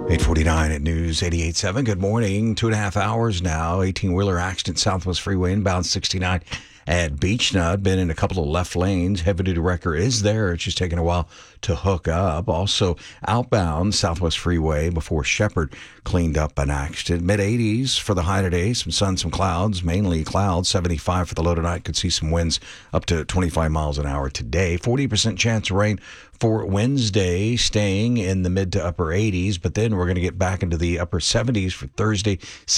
8:49 at News 88.7. Good morning. 2.5 hours now. 18-wheeler accident Southwest Freeway inbound 69 at Beechnut. Been in a couple of left lanes. Heavy-duty wrecker is there. It's just taking a while to hook up. Also, outbound Southwest Freeway before Shepherd cleaned up an accident. Mid-80s for the high today. Some sun, some clouds. Mainly clouds. 75 for the low tonight. Could see some winds up to 25 miles an hour today. 40% chance of rain for Wednesday, staying in the mid to upper 80s, but then we're going to get back into the upper 70s for Thursday.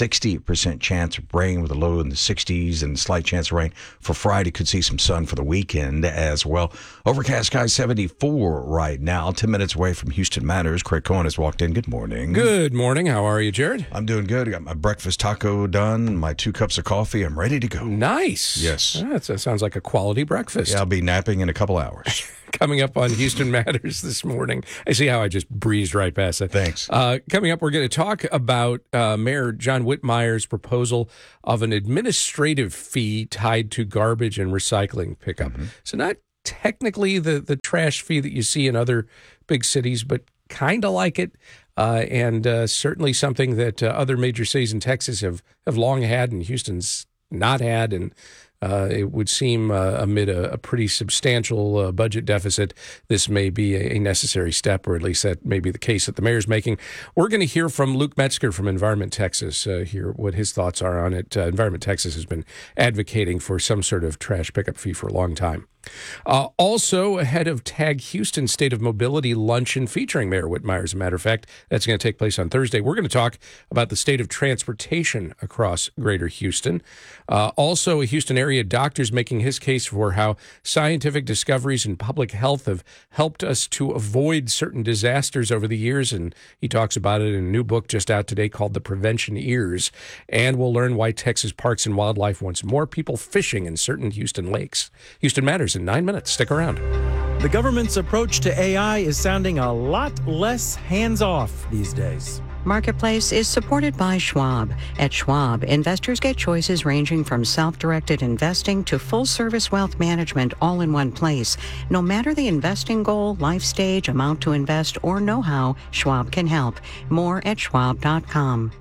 60% chance of rain with a low in the 60s and slight chance of rain for Friday. Could see some sun for the weekend as well. Overcast skies 74 right now. 10 minutes away from Houston Matters. Craig Cohen has walked in. Good morning. Good morning. How are you, Jared? I'm doing good. I got my breakfast taco done, my 2 cups of coffee. I'm ready to go. Nice. Yes. That sounds like a quality breakfast. Yeah, I'll be napping in a couple hours. Coming up on Houston Matters this morning. I see how I just breezed right past it. Thanks. Coming up, we're going to talk about Mayor John Whitmire's proposal of an administrative fee tied to garbage and recycling pickup. Mm-hmm. So not technically the trash fee that you see in other big cities, but kind of like it. And certainly something that other major cities in Texas have long had and Houston's not had. And it would seem amid a pretty substantial budget deficit, this may be a necessary step, or at least that may be the case that the mayor's making. We're going to hear from Luke Metzger from Environment Texas, hear what his thoughts are on it. Environment Texas has been advocating for some sort of trash pickup fee for a long time. Also, ahead of Tag Houston State of Mobility luncheon featuring Mayor Whitmire, as a matter of fact, that's going to take place on Thursday. We're going to talk about the state of transportation across greater Houston. Also, a Houston area doctor's making his case for how scientific discoveries in public health have helped us to avoid certain disasters over the years, and he talks about it in a new book just out today called The Prevention Ears. And we'll learn why Texas Parks and Wildlife wants more people fishing in certain Houston lakes. Houston Matters in 9 minutes. Stick around. The government's approach to AI is sounding a lot less hands-off these days. Marketplace is supported by Schwab. At Schwab, investors get choices ranging from self-directed investing to full-service wealth management all in one place. No matter the investing goal, life stage, amount to invest, or know-how, Schwab can help. More at schwab.com.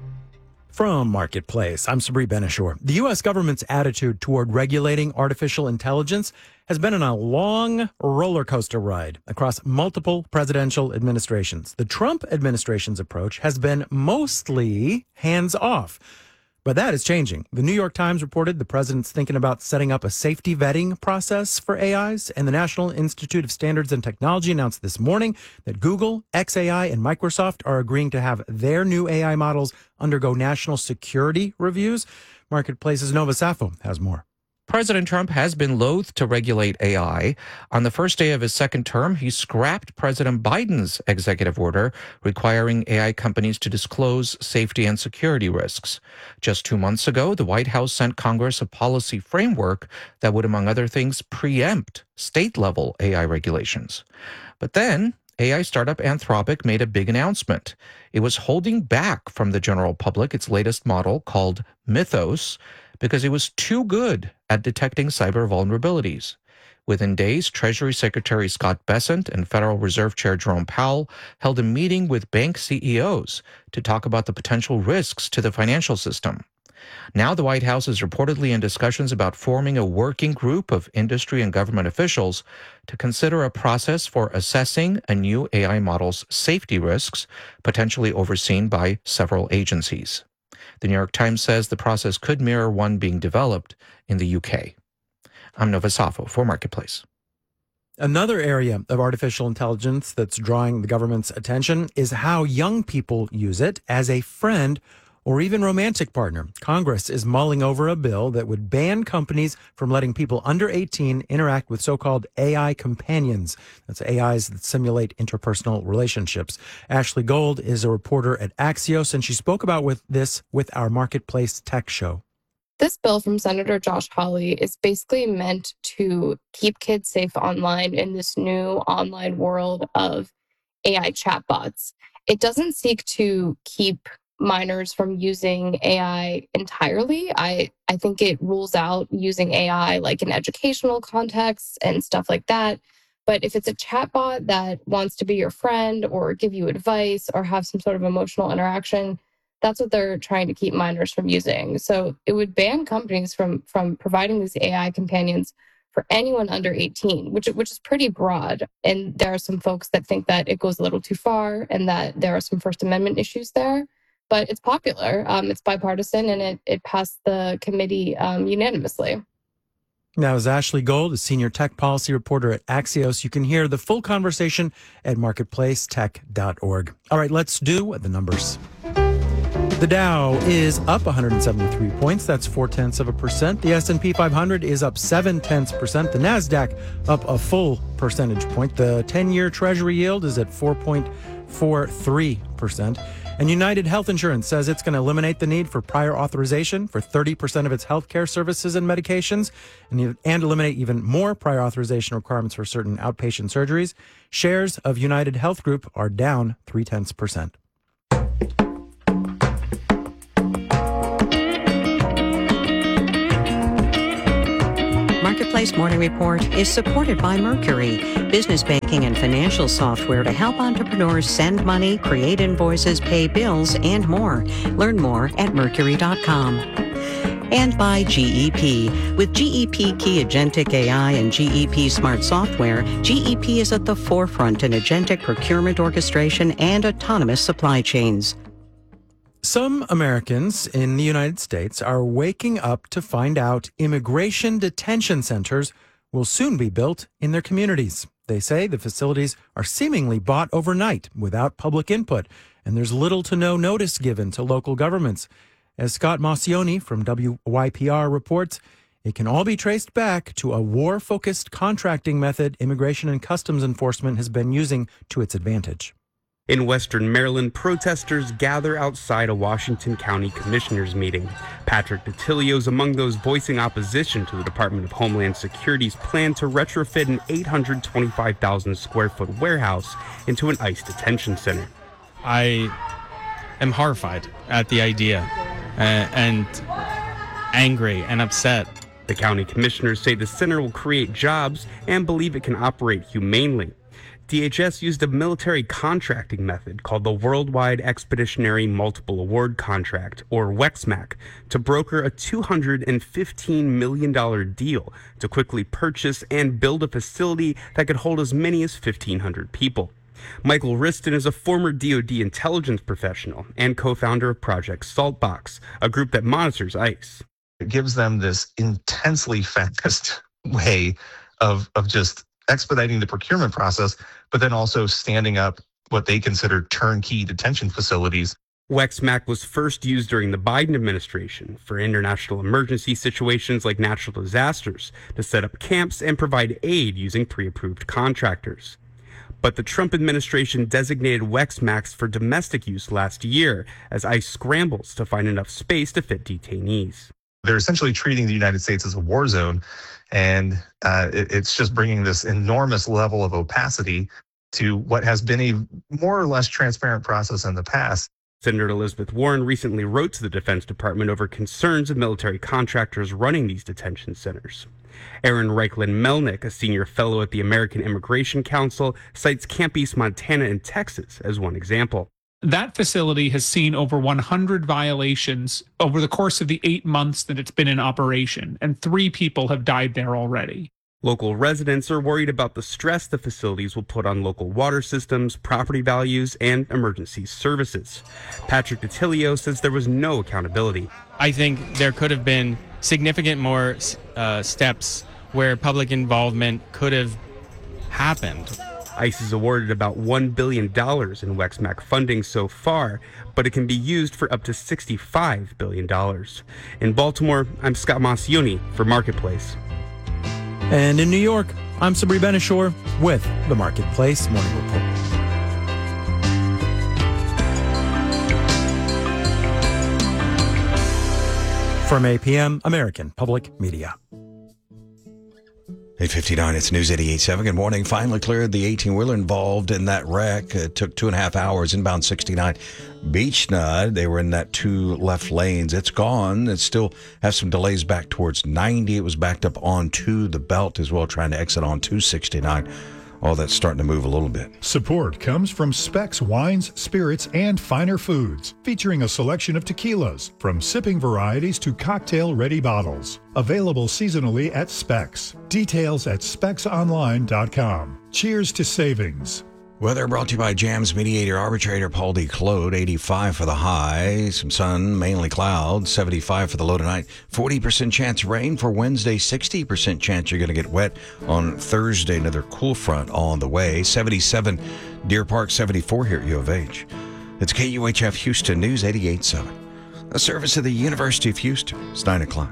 From Marketplace, I'm Sabri Benishore. The U.S. government's attitude toward regulating artificial intelligence has been on a long roller coaster ride across multiple presidential administrations. The Trump administration's approach has been mostly hands-off. But that is changing. The New York Times reported the president's thinking about setting up a safety vetting process for AIs, and the National Institute of Standards and Technology announced this morning that Google, xAI, and Microsoft are agreeing to have their new AI models undergo national security reviews. Marketplace's Nova Safo has more. President Trump has been loath to regulate AI. On the first day of his second term, he scrapped President Biden's executive order requiring AI companies to disclose safety and security risks. Just 2 months ago, the White House sent Congress a policy framework that would, among other things, preempt state-level AI regulations. But then, AI startup Anthropic made a big announcement. It was holding back from the general public its latest model called Mythos, because it was too good at detecting cyber vulnerabilities. Within days, Treasury Secretary Scott Bessent and Federal Reserve Chair Jerome Powell held a meeting with bank CEOs to talk about the potential risks to the financial system. Now the White House is reportedly in discussions about forming a working group of industry and government officials to consider a process for assessing a new AI model's safety risks, potentially overseen by several agencies. The New York Times says the process could mirror one being developed in the UK. I'm Nova Safo for Marketplace. Another area of artificial intelligence that's drawing the government's attention is how young people use it as a friend or even romantic partner. Congress is mulling over a bill that would ban companies from letting people under 18 interact with so-called AI companions. That's AIs that simulate interpersonal relationships. Ashley Gold is a reporter at Axios, and she spoke about this with our Marketplace Tech Show. This bill from Senator Josh Hawley is basically meant to keep kids safe online in this new online world of AI chatbots. It doesn't seek to keep minors from using AI entirely. I think it rules out using AI like in educational contexts and stuff like that. But if it's a chatbot that wants to be your friend or give you advice or have some sort of emotional interaction, that's what they're trying to keep minors from using. So it would ban companies from providing these AI companions for anyone under 18, which is pretty broad. And there are some folks that think that it goes a little too far and that there are some First Amendment issues there. But it's popular, it's bipartisan, and it passed the committee unanimously. That was Ashley Gold, a senior tech policy reporter at Axios. You can hear the full conversation at marketplacetech.org. All right, let's do the numbers. The Dow is up 173 points. That's 0.4%. The S&P 500 is up 0.7%. The Nasdaq up a full percentage point. The 10-year Treasury yield is at 4.43%. And United Health Insurance says it's going to eliminate the need for prior authorization for 30% of its healthcare services and medications, and eliminate even more prior authorization requirements for certain outpatient surgeries. Shares of United Health Group are down 0.3%. Marketplace Morning Report is supported by Mercury, business banking and financial software to help entrepreneurs send money, create invoices, pay bills, and more. Learn more at Mercury.com. And by GEP. With GEP Key Agentic AI and GEP Smart Software, GEP is at the forefront in agentic procurement orchestration and autonomous supply chains. Some Americans in the United States are waking up to find out immigration detention centers will soon be built in their communities. They say the facilities are seemingly bought overnight without public input, and there's little to no notice given to local governments. As Scott Maucione from WYPR reports, it can all be traced back to a war-focused contracting method Immigration and Customs Enforcement has been using to its advantage. In Western Maryland, protesters gather outside a Washington County Commissioners meeting. Patrick DiTilio is among those voicing opposition to the Department of Homeland Security's plan to retrofit an 825,000 square foot warehouse into an ICE detention center. I am horrified at the idea and angry and upset. The county commissioners say the center will create jobs and believe it can operate humanely. DHS used a military contracting method called the Worldwide Expeditionary Multiple Award Contract, or WEXMAC, to broker a $215 million deal to quickly purchase and build a facility that could hold as many as 1,500 people. Michael Riston is a former DoD intelligence professional and co-founder of Project Saltbox, a group that monitors ICE. It gives them this intensely fast way of just expediting the procurement process, but then also standing up what they consider turnkey detention facilities. WEXMAC was first used during the Biden administration for international emergency situations like natural disasters to set up camps and provide aid using pre-approved contractors. But the Trump administration designated WEXMACs for domestic use last year as ICE scrambles to find enough space to fit detainees. They're essentially treating the United States as a war zone, and it's just bringing this enormous level of opacity to what has been a more or less transparent process in the past. Senator Elizabeth Warren recently wrote to the Defense Department over concerns of military contractors running these detention centers. Aaron Reichlin-Melnick, a senior fellow at the American Immigration Council, cites Camp East, Montana and Texas as one example. That facility has seen over 100 violations over the course of the 8 months that it's been in operation, and 3 people have died there already. Local residents are worried about the stress the facilities will put on local water systems, property values, and emergency services. Patrick DiTilio says there was no accountability. I think there could have been significant more steps where public involvement could have happened. ICE has awarded about $1 billion in WEXMAC funding so far, but it can be used for up to $65 billion. In Baltimore, I'm Scott Maucione for Marketplace. And in New York, I'm Sabri Ben-Achour with the Marketplace Morning Report. From APM, American Public Media. 8:59, it's News 88.7. Good morning. Finally cleared the 18-wheeler involved in that wreck. It took 2.5 hours. Inbound 69 Beechnut. They were in that 2 left lanes. It's gone. It still has some delays back towards 90. It was backed up onto the belt as well, trying to exit on 269 all that's starting to move a little bit. Support comes from Specs Wines, Spirits, and Finer Foods, featuring a selection of tequilas, from sipping varieties to cocktail-ready bottles. Available seasonally at Specs. Details at specsonline.com. Cheers to savings. Weather brought to you by Jams mediator arbitrator Paul D. Claude. 85 for the high, some sun, mainly clouds. 75 for the low tonight. 40% chance of rain for Wednesday. 60% chance you're going to get wet on Thursday. Another cool front on the way. 77 Deer Park, 74 here at U of H. It's KUHF Houston News 88.7. A service of the University of Houston. It's 9 o'clock.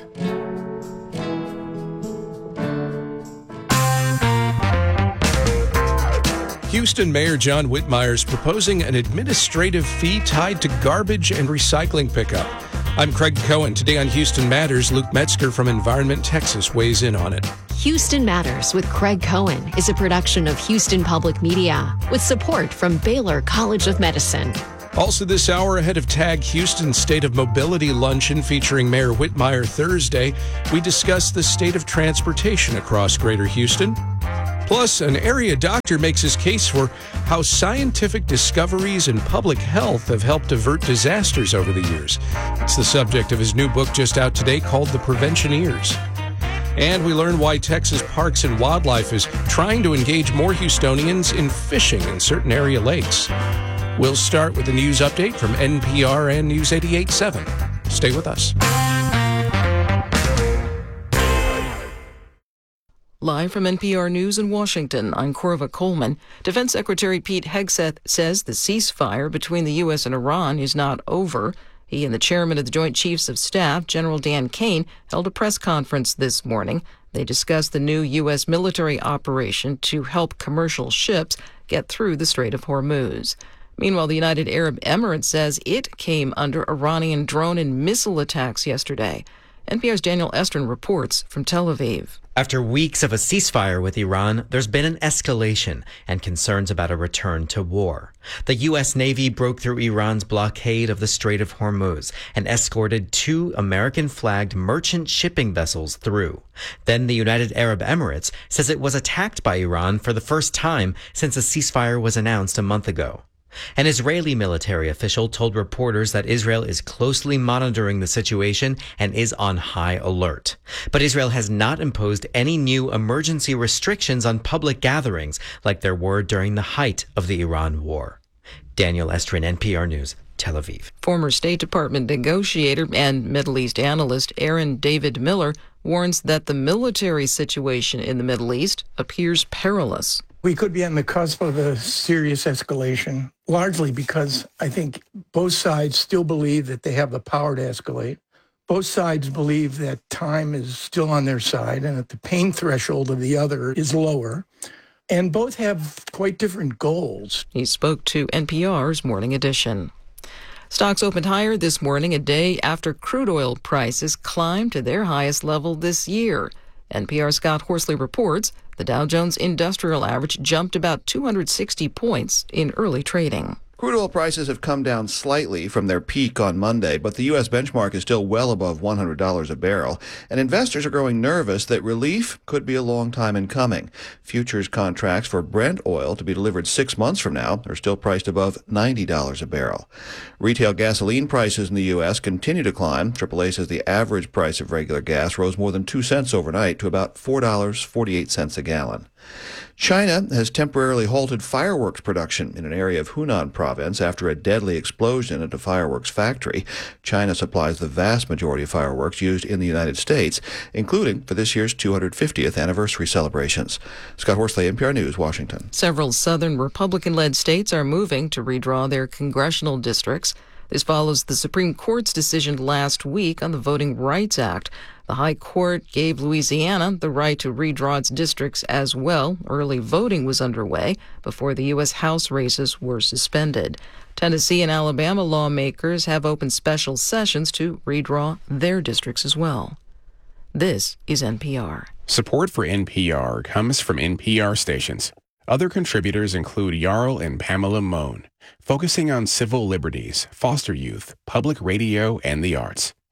Houston Mayor John Whitmire is proposing an administrative fee tied to garbage and recycling pickup. I'm Craig Cohen. Today on Houston Matters, Luke Metzger from Environment Texas weighs in on it. Houston Matters with Craig Cohen is a production of Houston Public Media with support from Baylor College of Medicine. Also this hour, ahead of Tag Houston State of Mobility Luncheon featuring Mayor Whitmire Thursday, we discuss the state of transportation across Greater Houston. Plus, an area doctor makes his case for how scientific discoveries in public health have helped avert disasters over the years. It's the subject of his new book just out today called The Preventioneers. And we learn why Texas Parks and Wildlife is trying to engage more Houstonians in fishing in certain area lakes. We'll start with a news update from NPR and News 88.7. Stay with us. Live from NPR News in Washington, I'm Corva Coleman. Defense Secretary Pete Hegseth says the ceasefire between the U.S. and Iran is not over. He and the chairman of the Joint Chiefs of Staff, General Dan Kane, held a press conference this morning. They discussed the new U.S. military operation to help commercial ships get through the Strait of Hormuz. Meanwhile, the United Arab Emirates says it came under Iranian drone and missile attacks yesterday. NPR's Daniel Estrin reports from Tel Aviv. After weeks of a ceasefire with Iran, there's been an escalation and concerns about a return to war. The U.S. Navy broke through Iran's blockade of the Strait of Hormuz and escorted 2 American-flagged merchant shipping vessels through. Then the United Arab Emirates says it was attacked by Iran for the first time since a ceasefire was announced a month ago. An Israeli military official told reporters that Israel is closely monitoring the situation and is on high alert. But Israel has not imposed any new emergency restrictions on public gatherings like there were during the height of the Iran war. Daniel Estrin, NPR News, Tel Aviv. Former State Department negotiator and Middle East analyst Aaron David Miller warns that the military situation in the Middle East appears perilous. We could be on the cusp of a serious escalation, largely because I think both sides still believe that they have the power to escalate. Both sides believe that time is still on their side and that the pain threshold of the other is lower. And both have quite different goals. He spoke to NPR's Morning Edition. Stocks opened higher this morning, a day after crude oil prices climbed to their highest level this year. NPR's Scott Horsley reports the Dow Jones Industrial Average jumped about 260 points in early trading. Crude oil prices have come down slightly from their peak on Monday, but the U.S. benchmark is still well above $100 a barrel, and investors are growing nervous that relief could be a long time in coming. Futures contracts for Brent oil to be delivered 6 months from now are still priced above $90 a barrel. Retail gasoline prices in the U.S. continue to climb. AAA says the average price of regular gas rose more than 2 cents overnight to about $4.48 a gallon. China has temporarily halted fireworks production in an area of Hunan province after a deadly explosion at a fireworks factory. China supplies the vast majority of fireworks used in the United States, including for this year's 250th anniversary celebrations. Scott Horsley, NPR News, Washington. Several southern Republican-led states are moving to redraw their congressional districts. This follows the Supreme Court's decision last week on the Voting Rights Act. The High Court gave Louisiana the right to redraw its districts as well. Early voting was underway before the U.S. House races were suspended. Tennessee and Alabama lawmakers have opened special sessions to redraw their districts as well. This is NPR. Support for NPR comes from NPR stations. Other contributors include Jarl and Pamela Mohn, focusing on civil liberties, foster youth, public radio, and the arts.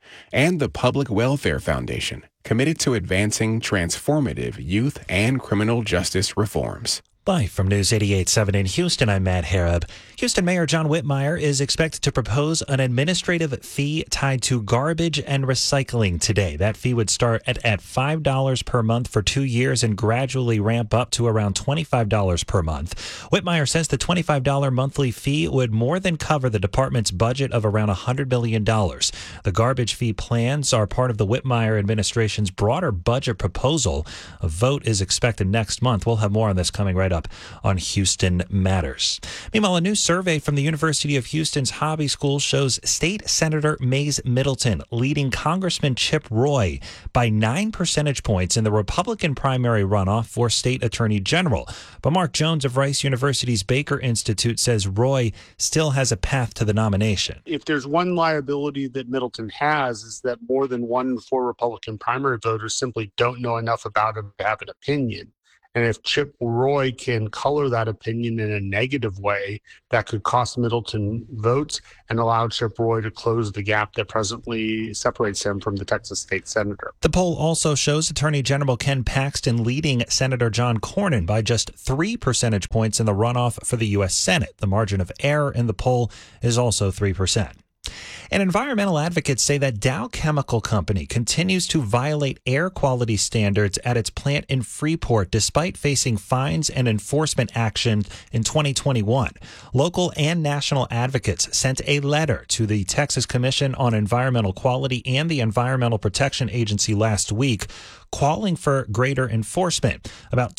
and the Public Welfare Foundation, committed to advancing transformative youth and criminal justice reforms. Live from News 88.7 in Houston, I'm Matt Harab. Houston Mayor John Whitmire is expected to propose an administrative fee tied to garbage and recycling today. That fee would start at $5 per month for 2 years and gradually ramp up to around $25 per month. Whitmire says the $25 monthly fee would more than cover the department's budget of around $100 million. The garbage fee plans are part of the Whitmire administration's broader budget proposal. A vote is expected next month. We'll have more on this coming right up on Houston Matters. Meanwhile, a new survey from the University of Houston's Hobby School shows State Senator Mays Middleton leading Congressman Chip Roy by 9 percentage points in the Republican primary runoff for State Attorney General. But Mark Jones of Rice University's Baker Institute says Roy still has a path to the nomination. If there's one liability that Middleton has, is that more than 1 in 4 Republican primary voters simply don't know enough about him to have an opinion. And if Chip Roy can color that opinion in a negative way, that could cost Middleton votes and allow Chip Roy to close the gap that presently separates him from the Texas state senator. The poll also shows Attorney General Ken Paxton leading Senator John Cornyn by just 3 percentage points in the runoff for the U.S. Senate. The margin of error in the poll is also 3%. And environmental advocates say that Dow Chemical Company continues to violate air quality standards at its plant in Freeport despite facing fines and enforcement action in 2021. Local and national advocates sent a letter to the Texas Commission on Environmental Quality and the Environmental Protection Agency last week, calling for greater enforcement. About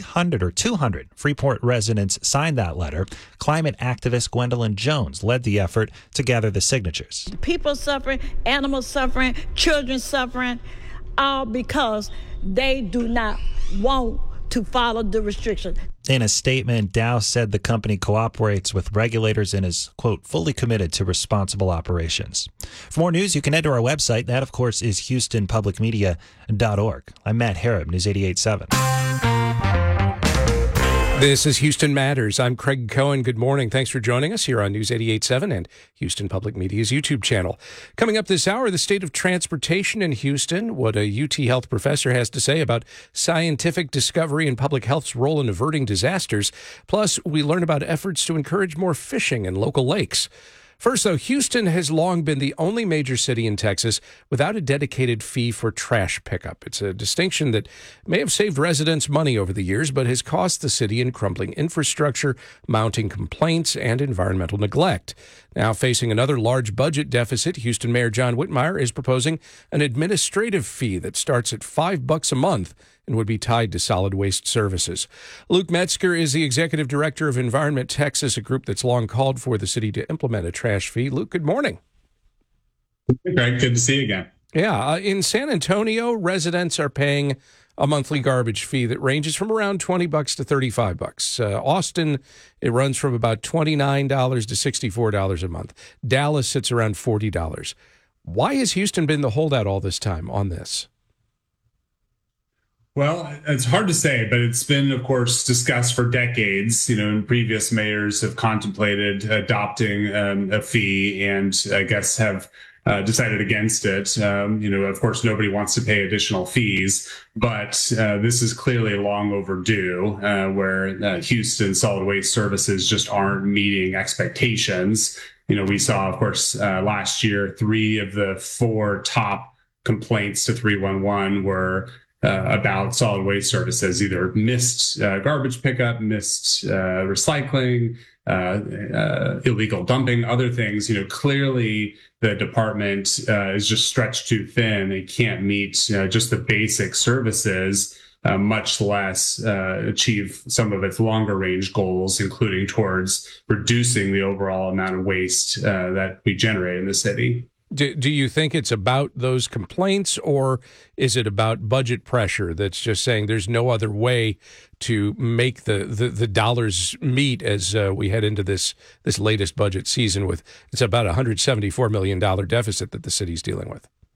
200 Freeport residents signed that letter. Climate activist Gwendolyn Jones led the effort to gather the signatures. People suffering, animals suffering, children suffering, all because they do not want to follow the restrictions. In a statement, Dow said the company cooperates with regulators and is, quote, fully committed to responsible operations. For more news, you can head to our website. That, of course, is HoustonPublicMedia.org. I'm Matt Harab, News 88.7. This is Houston Matters. I'm Craig Cohen. Good morning. Thanks for joining us here on News 88.7 and Houston Public Media's YouTube channel. Coming up this hour, the state of transportation in Houston, what a UT Health professor has to say about scientific discovery and public health's role in averting disasters. Plus, we learn about efforts to encourage more fishing in local lakes. First, though, Houston has long been the only major city in Texas without a dedicated fee for trash pickup. It's a distinction that may have saved residents money over the years, but has cost the city in crumbling infrastructure, mounting complaints, and environmental neglect. Now, facing another large budget deficit, Houston Mayor John Whitmire is proposing an administrative fee that starts at $5 a month and would be tied to solid waste services. Luke Metzger is the executive director of Environment Texas, a group that's long called for the city to implement a trash fee. Luke, good morning. Hey, Greg, good to see you again. Yeah, in San Antonio, residents are paying a monthly garbage fee that ranges from around $20 to $35. Austin, it runs from about $29 to $64 a month. Dallas sits around $40. Why has Houston been the holdout all this time on this? Well, it's hard to say, but it's been, of course, discussed for decades. And previous mayors have contemplated adopting a fee and I guess have decided against it. Of course, nobody wants to pay additional fees, but this is clearly long overdue where Houston Solid Waste Services just aren't meeting expectations. We saw, of course, last year, 3 of the 4 top complaints to 311 were about solid waste services, either missed garbage pickup, missed recycling, illegal dumping, other things. Clearly the department is just stretched too thin. It can't meet just the basic services, much less achieve some of its longer range goals, including towards reducing the overall amount of waste that we generate in the city. Do you think it's about those complaints, or is it about budget pressure that's just saying there's no other way to make the dollars meet as we head into this latest budget season with it's about $174 million deficit that the city's dealing with?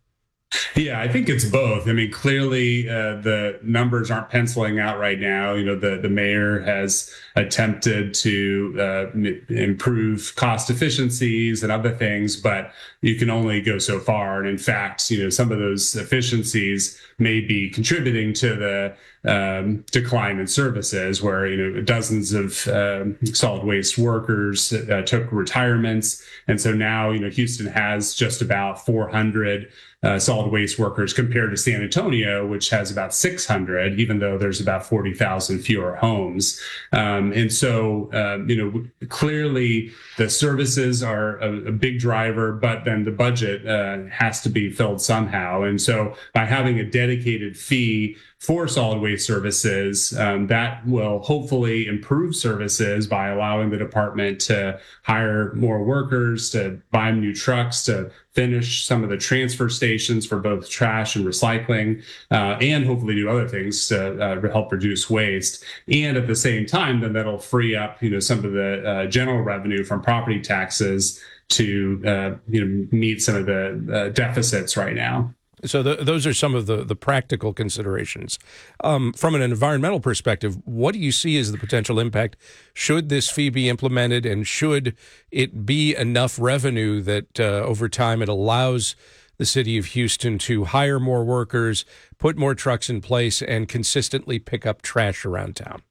Yeah, I think it's both. I mean, clearly the numbers aren't penciling out right now. You know, the mayor has attempted to improve cost efficiencies and other things, but you can only go so far. And in fact, you know, some of those efficiencies may be contributing to the decline in services, where, you know, dozens of solid waste workers took retirements. And so now, you know, Houston has just about 400 solid waste workers compared to San Antonio, which has about 600, even though there's about 40,000 fewer homes. And so, you know, clearly the services are a big driver, but then the budget has to be filled somehow. And so by having a dedicated fee for solid waste services, that will hopefully improve services by allowing the department to hire more workers, to buy new trucks, to finish some of the transfer stations for both trash and recycling, and hopefully do other things to help reduce waste. And at the same time, then that'll free up, you know, some of the general revenue from property taxes to, you know, meet some of the deficits right now. So those are some of the practical considerations. From an environmental perspective, what do you see as the potential impact should this fee be implemented, and should it be enough revenue that over time it allows the city of Houston to hire more workers, put more trucks in place, and consistently pick up trash around town?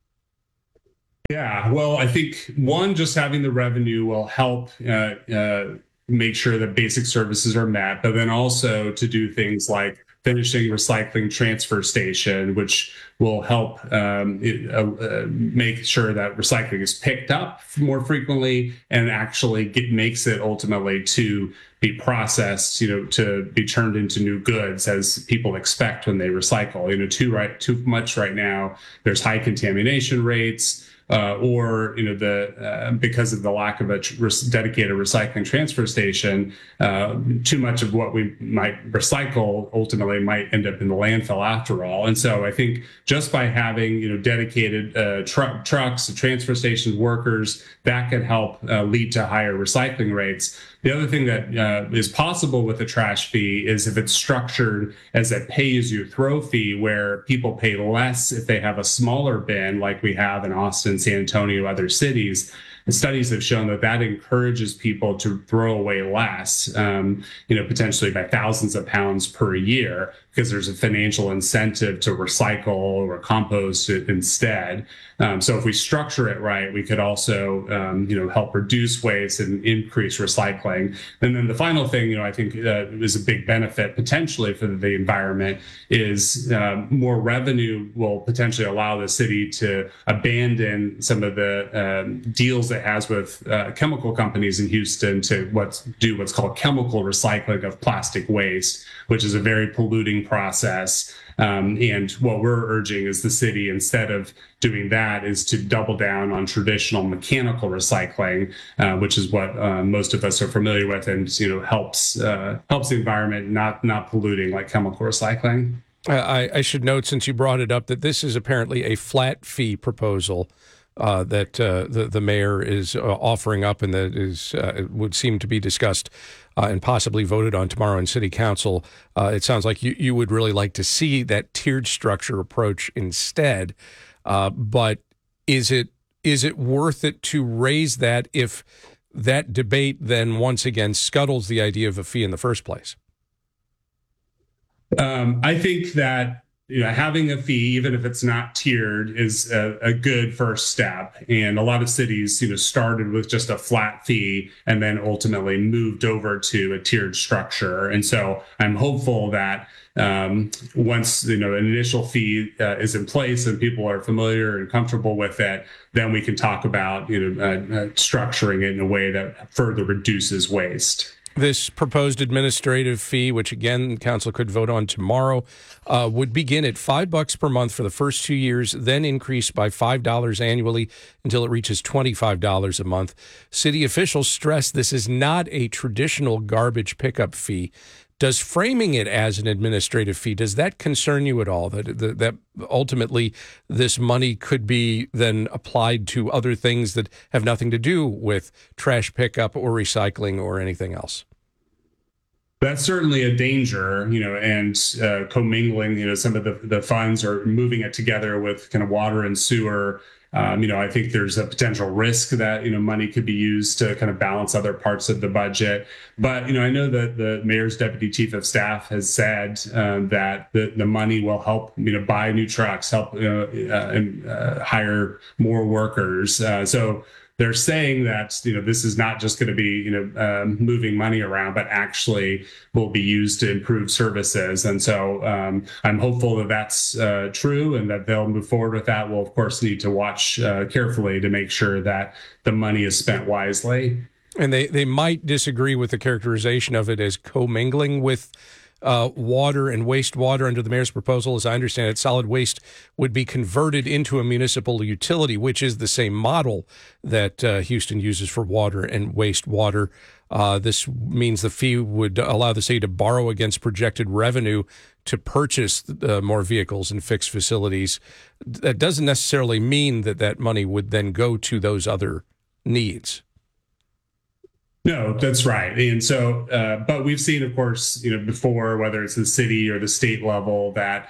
Yeah, well, I think one, just having the revenue will help make sure that basic services are met, but then also to do things like finishing recycling transfer station, which will help make sure that recycling is picked up more frequently and actually makes it ultimately to be processed, you know, to be turned into new goods as people expect when they recycle. You know, too much right now, there's high contamination rates. Or, you know, because of the lack of a dedicated recycling transfer station, too much of what we might recycle ultimately might end up in the landfill after all. And so I think just by having, you know, dedicated trucks, transfer stations, workers, that could help lead to higher recycling rates. The other thing that is possible with the trash fee is if it's structured as a pay-as-you-throw fee, where people pay less if they have a smaller bin, like we have in Austin, San Antonio, other cities. And studies have shown that that encourages people to throw away less, you know, potentially by thousands of pounds per year, because there's a financial incentive to recycle or compost it instead. So if we structure it right, we could also, you know, help reduce waste and increase recycling. And then the final thing, you know, I think is a big benefit potentially for the environment is more revenue will potentially allow the city to abandon some of the deals it has with chemical companies in Houston to what's called chemical recycling of plastic waste, which is a very polluting process. And what we're urging is the city, instead of doing that, is to double down on traditional mechanical recycling, which is what most of us are familiar with, and, you know, helps the environment, not polluting like chemical recycling. I should note, since you brought it up, that this is apparently a flat fee proposal that the mayor is offering up, and that is would seem to be discussed and possibly voted on tomorrow in City Council. It sounds like you would really like to see that tiered structure approach instead. But is it worth it to raise that if that debate then once again scuttles the idea of a fee in the first place? I think that, you know, having a fee, even if it's not tiered, is a good first step. And a lot of cities, you know, started with just a flat fee and then ultimately moved over to a tiered structure. And so I'm hopeful that once, you know, an initial fee is in place and people are familiar and comfortable with it, then we can talk about, you know, structuring it in a way that further reduces waste. This proposed administrative fee, which again council could vote on tomorrow, would begin at $5 per month for the first 2 years, then increase by $5 annually until it reaches $25 a month. City officials stress this is not a traditional garbage pickup fee. Does framing it as an administrative fee, does that concern you at all, that ultimately this money could be then applied to other things that have nothing to do with trash pickup or recycling or anything else? That's certainly a danger, and commingling, some of the funds or moving it together with kind of water and sewer. I think there's a potential risk that, money could be used to kind of balance other parts of the budget. But, I know that the mayor's deputy chief of staff has said that the money will help, buy new trucks, help and hire more workers. So they're saying that, this is not just going to be, moving money around, but actually will be used to improve services. And so I'm hopeful that that's true and that they'll move forward with that. We'll, of course, need to watch carefully to make sure that the money is spent wisely. And they might disagree with the characterization of it as commingling with water and wastewater under the mayor's proposal. As I understand it, solid waste would be converted into a municipal utility, which is the same model that Houston uses for water and wastewater. This means the fee would allow the city to borrow against projected revenue to purchase more vehicles and fix facilities. That doesn't necessarily mean that money would then go to those other needs. No, that's right. And so, but we've seen, of course, before, whether it's the city or the state level, that,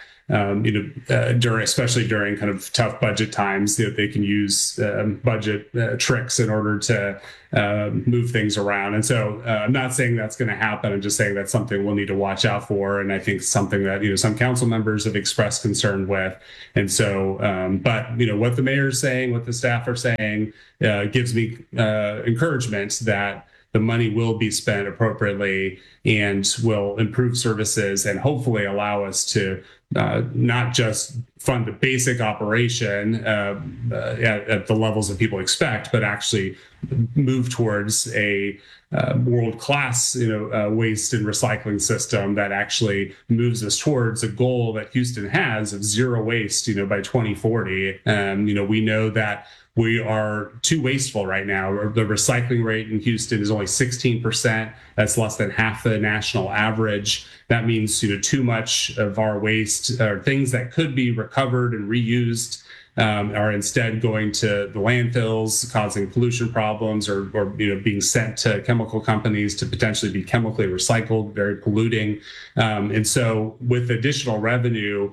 especially during kind of tough budget times, they can use budget tricks in order to move things around. And so I'm not saying that's going to happen. I'm just saying that's something we'll need to watch out for. And I think something that, some council members have expressed concern with. And so, but, what the mayor's saying, what the staff are saying, gives me encouragement that the money will be spent appropriately and will improve services and hopefully allow us to not just fund the basic operation at the levels that people expect, but actually move towards a world-class, waste and recycling system that actually moves us towards a goal that Houston has of zero waste, by 2040. We know that we are too wasteful right now. The recycling rate in Houston is only 16%. That's less than half the national average. That means, too much of our waste or things that could be recovered and reused are instead going to the landfills, causing pollution problems, or being sent to chemical companies to potentially be chemically recycled, very polluting. And so with additional revenue,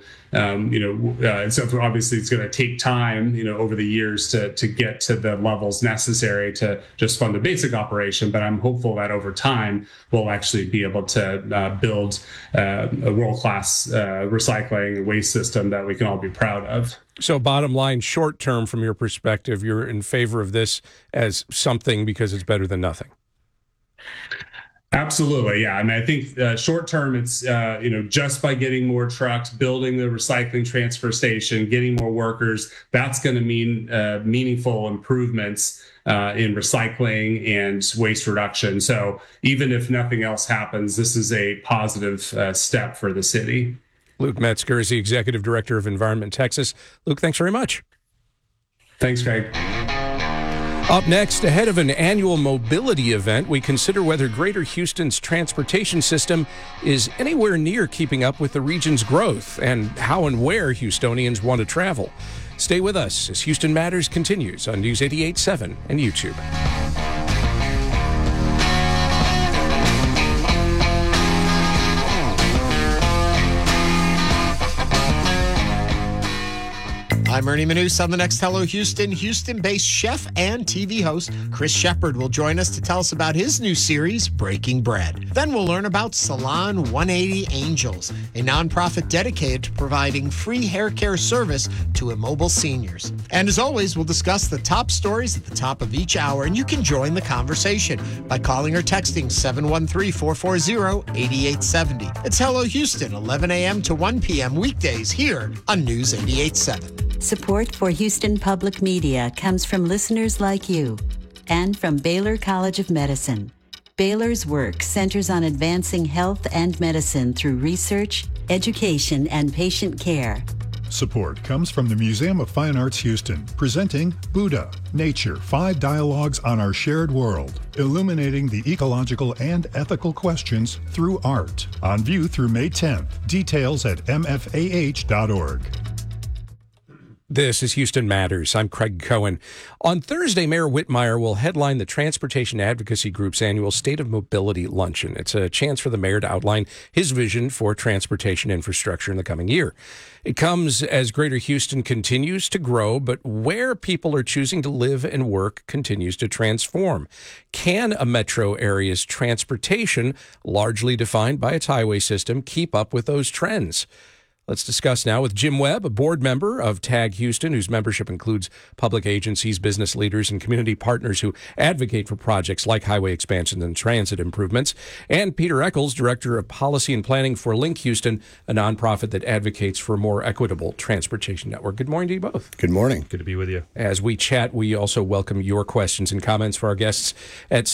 and so obviously it's going to take time, over the years to get to the levels necessary to just fund the basic operation. But I'm hopeful that over time we'll actually be able to build a world-class recycling and waste system that we can all be proud of. So bottom line, short term, from your perspective, you're in favor of this as something because it's better than nothing. Absolutely. Yeah. I mean, I think short term, it's, just by getting more trucks, building the recycling transfer station, getting more workers, that's going to mean meaningful improvements in recycling and waste reduction. So even if nothing else happens, this is a positive step for the city. Luke Metzger is the Executive Director of Environment Texas. Luke, thanks very much. Thanks, Craig. Up next, ahead of an annual mobility event, we consider whether Greater Houston's transportation system is anywhere near keeping up with the region's growth and how and where Houstonians want to travel. Stay with us as Houston Matters continues on News 88.7 and YouTube. I'm Ernie Manous on the next Hello Houston. Houston-based chef and TV host Chris Shepard will join us to tell us about his new series, Breaking Bread. Then we'll learn about Salon 180 Angels, a nonprofit dedicated to providing free hair care service to immobile seniors. And as always, we'll discuss the top stories at the top of each hour, and you can join the conversation by calling or texting 713-440-8870. It's Hello Houston, 11 a.m. to 1 p.m. weekdays here on News 88.7. Support for Houston Public Media comes from listeners like you and from Baylor College of Medicine. Baylor's work centers on advancing health and medicine through research, education, and patient care. Support comes from the Museum of Fine Arts Houston, presenting Buddha, Nature, 5 Dialogues on Our Shared World, illuminating the ecological and ethical questions through art. On view through May 10th. Details at mfah.org. This is Houston Matters. I'm Craig Cohen. On Thursday, Mayor Whitmire will headline the Transportation Advocacy Group's annual State of Mobility Luncheon. It's a chance for the mayor to outline his vision for transportation infrastructure in the coming year. It comes as Greater Houston continues to grow, but where people are choosing to live and work continues to transform. Can a metro area's transportation, largely defined by its highway system, keep up with those trends? Let's discuss now with Jim Webb, a board member of TAG Houston, whose membership includes public agencies, business leaders, and community partners who advocate for projects like highway expansion and transit improvements, and Peter Eccles, Director of Policy and Planning for Link Houston, a nonprofit that advocates for a more equitable transportation network. Good morning to you both. Good morning. Good to be with you. As we chat, we also welcome your questions and comments for our guests at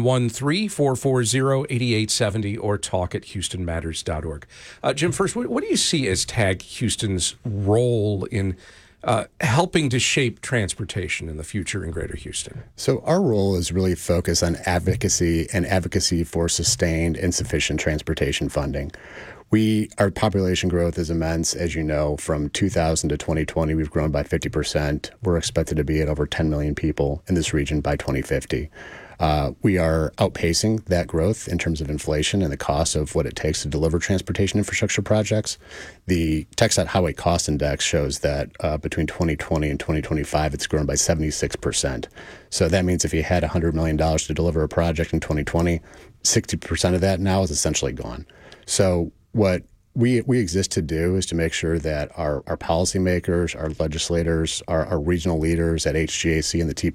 713-440-8870 or talk@houstonmatters.org. Jim, first, what do you see as TAG Houston's role in helping to shape transportation in the future in Greater Houston? So our role is really focused on advocacy and advocacy for sustained and sufficient transportation funding. Our population growth is immense. As you know, from 2000 to 2020, we've grown by 50%. We're expected to be at over 10 million people in this region by 2050. We are outpacing that growth in terms of inflation and the cost of what it takes to deliver transportation infrastructure projects. The TxDOT Highway Cost Index shows that between 2020 and 2025, it's grown by 76%. So that means if you had $100 million to deliver a project in 2020, 60% of that now is essentially gone. So what we exist to do is to make sure that our policymakers, our legislators, our regional leaders at HGAC and the